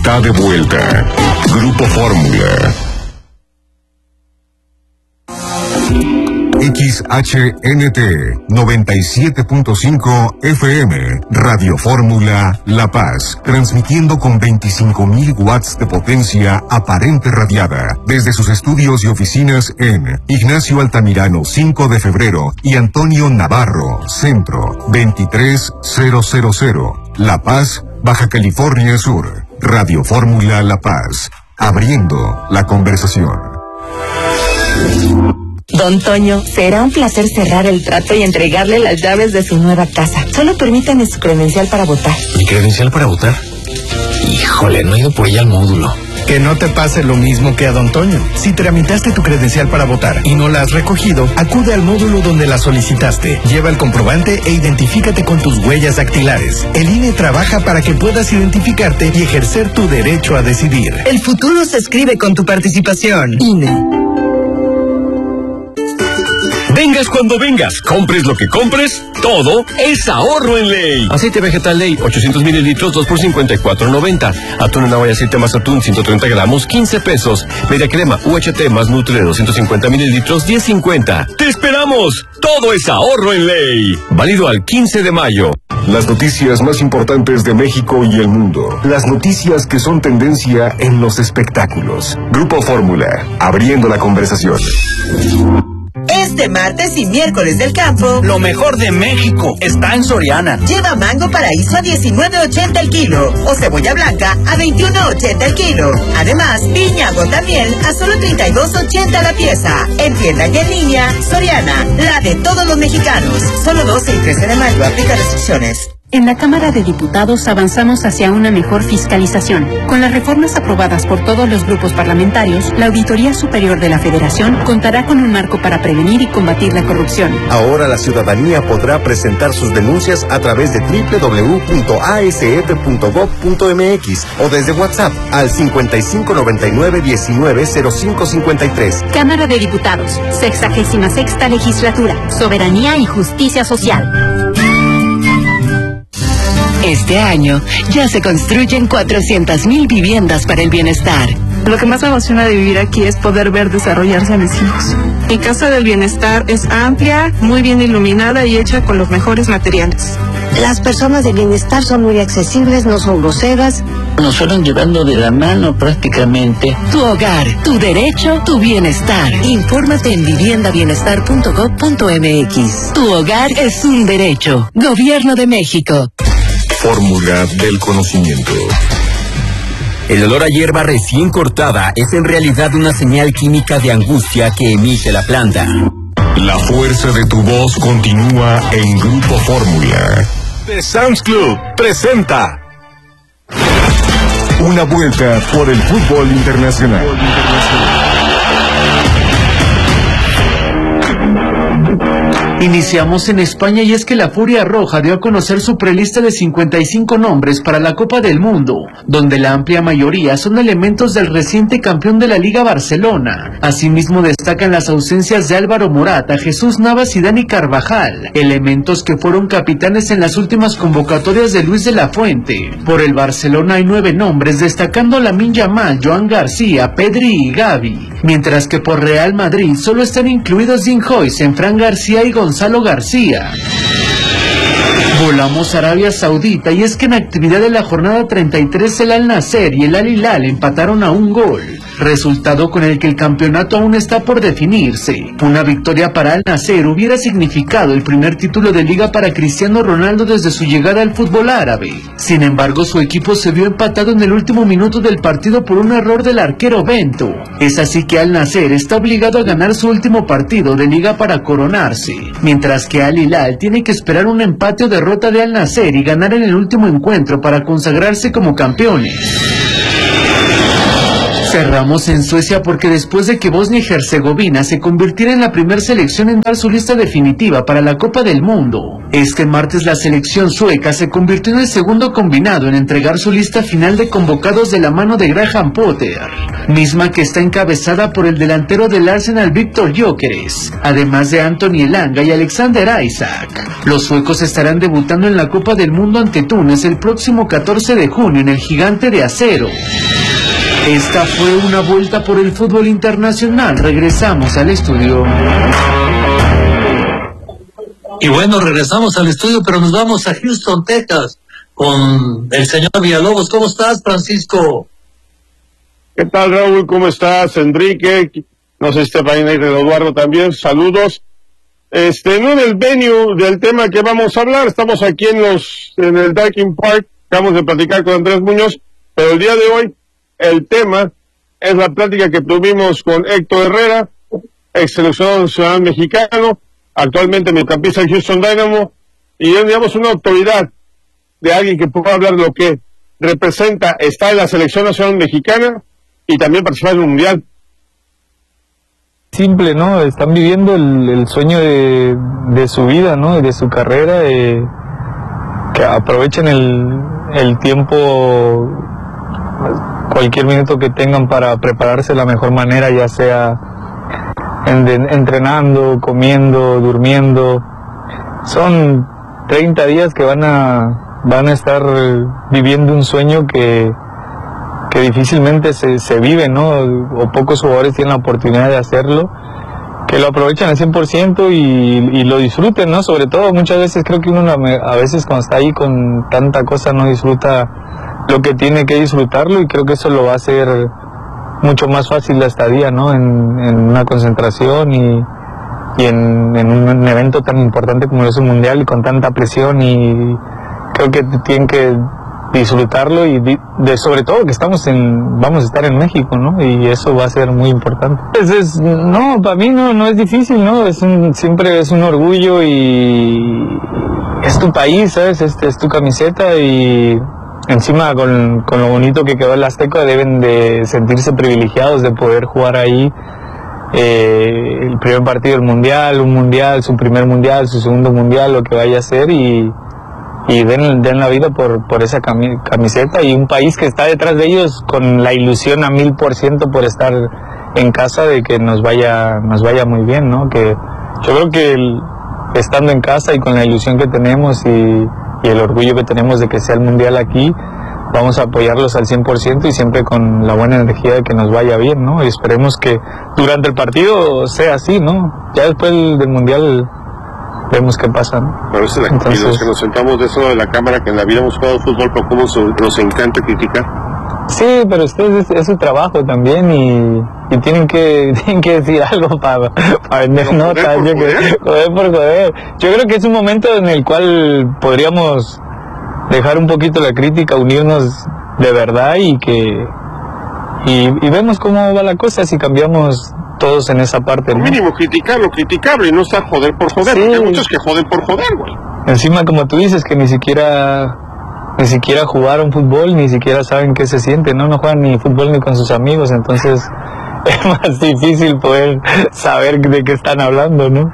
está de vuelta. Grupo Fórmula. XHNT 97.5 FM, Radio Fórmula La Paz, transmitiendo con 25.000 watts de potencia aparente radiada, desde sus estudios y oficinas en Ignacio Altamirano 5 de febrero y Antonio Navarro, Centro 23000, La Paz, Baja California Sur. Radio Fórmula La Paz, abriendo la conversación. Don Toño, será un placer cerrar el trato y entregarle las llaves de su nueva casa. Solo permítame su credencial para votar. ¿Mi credencial para votar? Híjole, no he ido por ella al módulo. Que no te pase lo mismo que a Don Toño. Si tramitaste tu credencial para votar y no la has recogido, acude al módulo donde la solicitaste. Lleva el comprobante e identifícate con tus huellas dactilares. El INE trabaja para que puedas identificarte y ejercer tu derecho a decidir. El futuro se escribe con tu participación. INE. Vengas cuando vengas, compres lo que compres, todo es ahorro en Ley. Aceite vegetal Ley, 800 mililitros, 2 por 54.90. Atún en agua y aceite más atún, 130 gramos, 15 pesos. Media crema UHT más Nutre de 250 mililitros, 10.50. ¡Te esperamos! Todo es ahorro en Ley. Válido al 15 de mayo. Las noticias más importantes de México y el mundo. Las noticias que son tendencia en los espectáculos. Grupo Fórmula, abriendo la conversación. Este martes y miércoles del campo, Lo mejor de México está en Soriana. lleva mango paraíso a 19.80 el kilo o cebolla blanca a 21.80 el kilo. Además, piña gotamiel a solo 32.80 la pieza. En tienda y en línea, Soriana, la de todos los mexicanos. Solo 12 y 13 de mayo, aplica restricciones. En la Cámara de Diputados avanzamos hacia una mejor fiscalización. Con las reformas aprobadas por todos los grupos parlamentarios, la Auditoría Superior de la Federación contará con un marco para prevenir y combatir la corrupción. Ahora la ciudadanía podrá presentar sus denuncias a través de www.asf.gov.mx o desde WhatsApp al 5599-190553. Cámara de Diputados, 66ª Legislatura, Soberanía y Justicia Social. Este año ya se construyen 400,000 viviendas para el bienestar. Lo que más me emociona de vivir aquí es poder ver desarrollarse a mis hijos. Mi Casa del Bienestar es amplia, muy bien iluminada y hecha con los mejores materiales. Las personas de bienestar son muy accesibles, no son groseras. Nos fueron llevando de la mano prácticamente. Tu hogar, tu derecho, tu bienestar. Infórmate en viviendabienestar.gov.mx. Tu hogar es un derecho. Gobierno de México. Fórmula del conocimiento. El olor a hierba recién cortada es en realidad una señal química de angustia que emite la planta. La fuerza de tu voz continúa en Grupo Fórmula. The Sam's Club presenta una vuelta por el fútbol internacional. Iniciamos en España y es que la Furia Roja dio a conocer su prelista de 55 nombres para la Copa del Mundo, donde la amplia mayoría son elementos del reciente campeón de la Liga Barcelona. Asimismo destacan las ausencias de Álvaro Morata, Jesús Navas y Dani Carvajal, elementos que fueron capitanes en las últimas convocatorias de Luis de la Fuente. Por el Barcelona hay 9 nombres, destacando Lamine Yamal, Joan García, Pedri y Gavi, mientras que por Real Madrid solo están incluidos Dean Huijsen, Fran García y Gonzalo García. Volamos a Arabia Saudita y es que en actividad de la jornada 33 el Al Nassr y el Al Hilal empataron a 1 gol, resultado con el que el campeonato aún está por definirse. Una victoria para Al Nassr hubiera significado el primer título de liga para Cristiano Ronaldo desde su llegada al fútbol árabe. Sin embargo, su equipo se vio empatado en el último minuto del partido por un error del arquero Bento. Es así que Al Nassr está obligado a ganar su último partido de liga para coronarse, mientras que Al Hilal tiene que esperar un empate o derrota de Al Nassr y ganar en el último encuentro para consagrarse como campeones. Cerramos en Suecia porque después de que Bosnia y Herzegovina se convirtiera en la primera selección en dar su lista definitiva para la Copa del Mundo, este martes la selección sueca se convirtió en el segundo combinado en entregar su lista final de convocados de la mano de Graham Potter, misma que está encabezada por el delantero del Arsenal Viktor Gyökeres, además de Anthony Elanga y Alexander Isak. Los suecos estarán debutando en la Copa del Mundo ante Túnez el próximo 14 de junio en el Gigante de Acero. Esta fue una vuelta por el fútbol internacional. Regresamos al estudio. Y bueno, regresamos al estudio, pero nos vamos a Houston, Texas, con el señor Villalobos. ¿Cómo estás, Francisco? ¿Qué tal, Raúl? ¿Cómo estás, Enrique? No sé si está ahí Eduardo también. Saludos. No en el venue del tema que vamos a hablar. Estamos aquí en el Daikin Park. Acabamos de platicar con Andrés Muñoz, pero el día de hoy el tema es la plática que tuvimos con Héctor Herrera, ex seleccionado nacional mexicano, actualmente mediocampista en Houston Dynamo, y es, digamos, una autoridad de alguien que pueda hablar de lo que representa estar en la selección nacional mexicana y también participar en el Mundial. Simple, ¿no? Están viviendo el sueño de su vida, ¿no? De su carrera, que aprovechen el tiempo, cualquier minuto que tengan para prepararse de la mejor manera, ya sea entrenando, comiendo, durmiendo. Son 30 días que van a estar viviendo un sueño que difícilmente se vive, ¿no? O pocos jugadores tienen la oportunidad de hacerlo, que lo aprovechen al 100% y lo disfruten, ¿no? Sobre todo, muchas veces creo que uno a veces cuando está ahí con tanta cosa no disfruta lo que tiene que disfrutarlo, y creo que eso lo va a hacer mucho más fácil la estadía, ¿no? En una concentración y en un evento tan importante como es un mundial, y con tanta presión, y creo que tienen que disfrutarlo, y sobre todo que vamos a estar en México, ¿no? Y eso va a ser muy importante. No, para mí no es difícil, ¿no? Siempre es un orgullo, y es tu país, ¿sabes? Es tu camiseta, y encima con lo bonito que quedó el Azteca deben de sentirse privilegiados de poder jugar ahí el primer partido del mundial, un mundial, su primer mundial, su segundo mundial, lo que vaya a ser, y den la vida por esa camiseta, y un país que está detrás de ellos con la ilusión a 1000% por estar en casa, de que nos vaya muy bien, ¿no? Que yo creo que estando en casa y con la ilusión que tenemos y el orgullo que tenemos de que sea el mundial aquí, vamos a apoyarlos al 100% y siempre con la buena energía de que nos vaya bien, ¿no? Y esperemos que durante el partido sea así, ¿no? Ya después del mundial vemos qué pasa, ¿no? Pero esa es la actividad, que nos sentamos de eso de la cámara, que en la vida hemos jugado fútbol, pero cómo nos encanta criticar. Sí, pero ustedes es su trabajo también, y tienen que decir algo para vender notas, joder por joder. Yo creo que es un momento en el cual podríamos dejar un poquito la crítica, unirnos de verdad, y vemos cómo va la cosa si cambiamos todos en esa parte, ¿no? Mínimo criticar lo criticable y no estar joder por joder, sí. Porque hay muchos que joden por joder, güey. Encima, como tú dices, que ni siquiera jugaron fútbol, ni siquiera saben qué se siente, ¿no? No juegan ni fútbol ni con sus amigos, entonces es más difícil poder saber de qué están hablando, ¿no?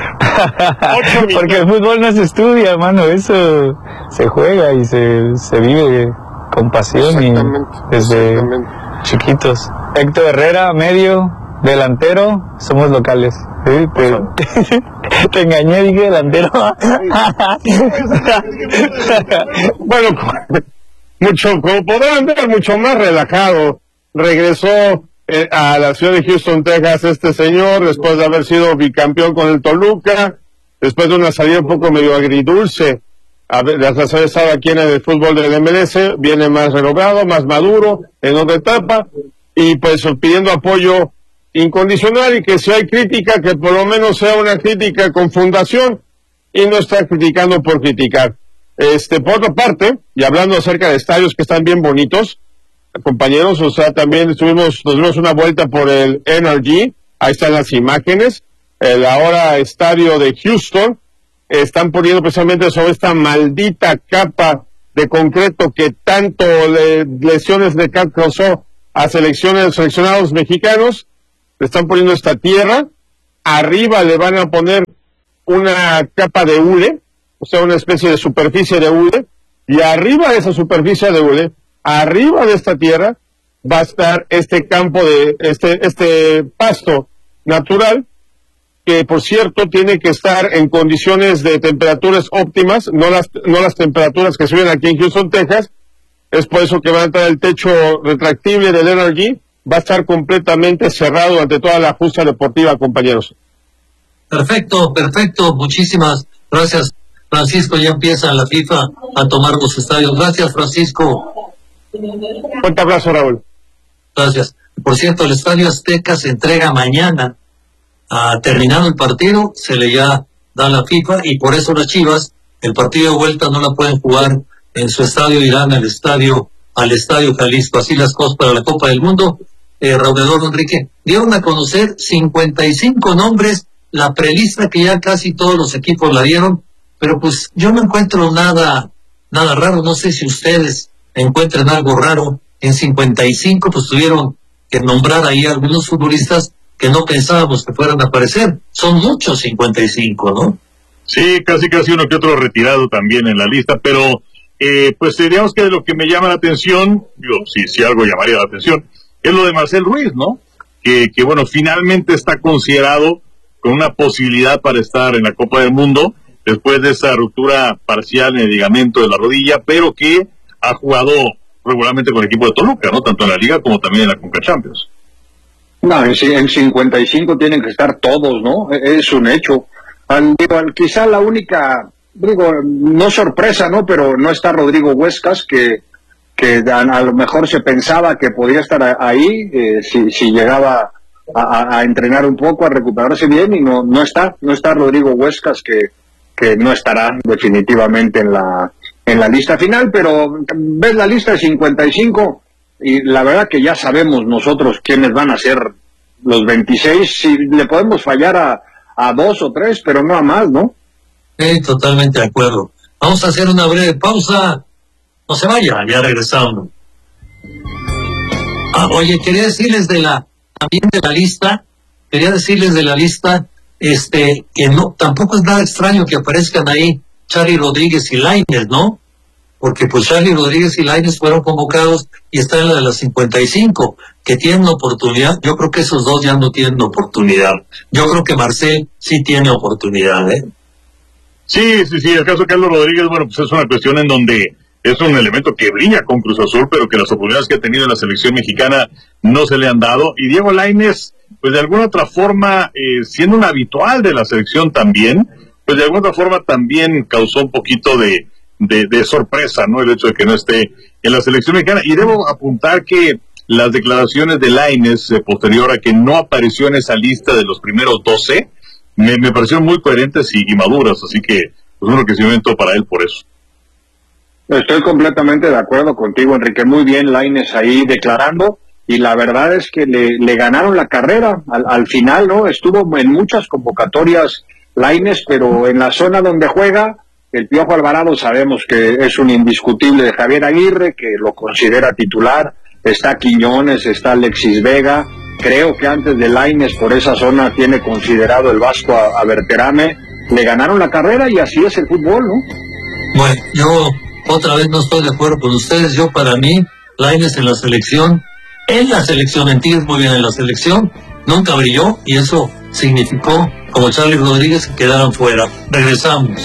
Porque el fútbol no se estudia, hermano, eso se juega y se vive con pasión, y desde chiquitos. Héctor Herrera, medio, delantero, somos locales. ¿Sí? Te engañé, dije delantero. Bueno, como podrán ver, mucho más relajado. Regresó a la ciudad de Houston, Texas, este señor, después de haber sido bicampeón con el Toluca, después de una salida un poco medio agridulce, tras haber estado aquí en el fútbol del MLS, viene más renovado, más maduro, en otra etapa, y pues pidiendo apoyo incondicional, y que si hay crítica, que por lo menos sea una crítica con fundación, y no estar criticando por criticar. Por otra parte, y hablando acerca de estadios que están bien bonitos, compañeros, o sea, también nos dimos una vuelta por el NRG, ahí están las imágenes, el ahora estadio de Houston, están poniendo precisamente sobre esta maldita capa de concreto que tanto lesiones le causó a seleccionados mexicanos, le están poniendo esta tierra, arriba le van a poner una capa de hule, o sea, una especie de superficie de hule, y arriba de esa superficie de hule, arriba de esta tierra, va a estar este campo de, este pasto natural, que por cierto tiene que estar en condiciones de temperaturas óptimas, no las temperaturas que se ven aquí en Houston, Texas. Es por eso que va a entrar el techo retractible del NRG, va a estar completamente cerrado durante toda la justa deportiva, compañeros. Perfecto, muchísimas gracias, Francisco. Ya empieza la FIFA a tomar los estadios. Gracias, Francisco. Fuerte abrazo, Raúl. Gracias. Por cierto, el Estadio Azteca se entrega mañana. Terminado el partido, se le ya da la FIFA, y por eso las Chivas, el partido de vuelta no la pueden jugar en su estadio, irán al estadio Jalisco. Así las cosas para la Copa del Mundo. Raúl Enrique, dieron a conocer 55 nombres, la prelista que ya casi todos los equipos la dieron, pero pues yo no encuentro nada raro. No sé si ustedes encuentran algo raro. En 55 pues tuvieron que nombrar ahí algunos futbolistas que no pensábamos que fueran a aparecer. Son muchos 55, ¿no? Sí, casi uno que otro retirado también en la lista, pero pues digamos que lo que me llama la atención, si algo llamaría la atención, es lo de Marcel Ruiz, ¿no? Que bueno, finalmente está considerado con una posibilidad para estar en la Copa del Mundo, después de esa ruptura parcial en el ligamento de la rodilla, pero que ha jugado regularmente con el equipo de Toluca, ¿no? Tanto en la Liga como también en la Conca Champions. No, en 55 tienen que estar todos, ¿no? Es un hecho. Quizá la única, no sorpresa, ¿no? Pero no está Rodrigo Huescas, que a lo mejor se pensaba que podía estar ahí, si llegaba a entrenar un poco, a recuperarse bien, y no está Rodrigo Huescas, que no estará definitivamente en la lista final. Pero ves la lista de 55 y la verdad que ya sabemos nosotros quiénes van a ser los 26, si le podemos fallar a 2 o 3, pero no a más, ¿no? Totalmente de acuerdo. Vamos a hacer una breve pausa. No se vaya, ya regresamos. Oye, quería decirles de la lista, que no, tampoco es nada extraño que aparezcan ahí Charly Rodríguez y Lainez, ¿no? Porque pues Charly Rodríguez y Lainez fueron convocados y están en la de las 55, que tienen oportunidad. Yo creo que esos dos ya no tienen oportunidad. Yo creo que Marcel sí tiene oportunidad, ¿eh? Sí, el caso de Carlos Rodríguez, bueno, pues es una cuestión en donde es un elemento que brilla con Cruz Azul, pero que las oportunidades que ha tenido en la selección mexicana no se le han dado. Y Diego Lainez, pues de alguna otra forma, siendo un habitual de la selección también, pues de alguna otra forma también causó un poquito de sorpresa, ¿no? El hecho de que no esté en la selección mexicana. Y debo apuntar que las declaraciones de Lainez, posterior a que no apareció en esa lista de los primeros 12, me parecieron muy coherentes y maduras, así que pues un reconocimiento para él por eso. Estoy completamente de acuerdo contigo, Enrique. Muy bien Lainez ahí declarando, y la verdad es que le ganaron la carrera al final, ¿no? Estuvo en muchas convocatorias Lainez, pero en la zona donde juega el Piojo Alvarado sabemos que es un indiscutible de Javier Aguirre, que lo considera titular. Está Quiñones, está Alexis Vega. Creo que antes de Lainez por esa zona tiene considerado el Vasco a Berterame. Le ganaron la carrera y así es el fútbol, ¿no? Bueno, yo otra vez no estoy de acuerdo con ustedes. Yo, para mí, Lainez en la selección, en Tigres muy bien en la selección, nunca brilló, y eso significó, como Charly Rodríguez, que quedaron fuera. Regresamos.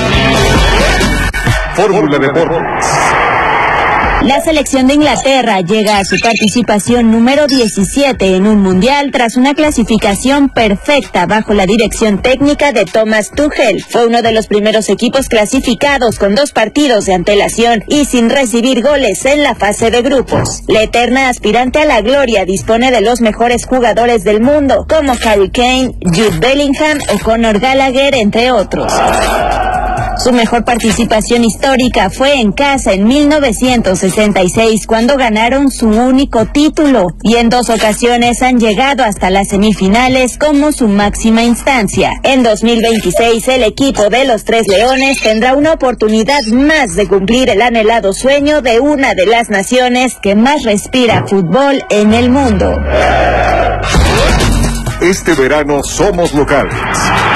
Fórmula Deportes. La selección de Inglaterra llega a su participación número 17 en un mundial tras una clasificación perfecta bajo la dirección técnica de Thomas Tuchel. Fue uno de los primeros equipos clasificados con 2 partidos de antelación y sin recibir goles en la fase de grupos. La eterna aspirante a la gloria dispone de los mejores jugadores del mundo, como Harry Kane, Jude Bellingham o Conor Gallagher, entre otros. Su mejor participación histórica fue en casa en 1966, cuando ganaron su único título, y en 2 ocasiones han llegado hasta las semifinales como su máxima instancia. En 2026, el equipo de los Tres Leones tendrá una oportunidad más de cumplir el anhelado sueño de una de las naciones que más respira fútbol en el mundo. Este verano somos locales.